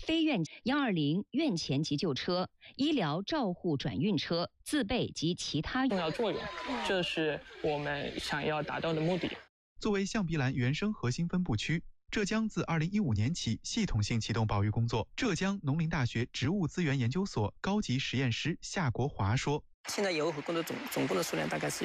非院120院前急救车、医疗照护转运车、自备及其他重要作用，这是我们想要达到的目的。 作为象鼻兰原生核心分布区，浙江自2015年起系统性启动保育工作。浙江农林大学植物资源研究所高级实验师夏国华说：“ 现在野火工作总共的数量大概是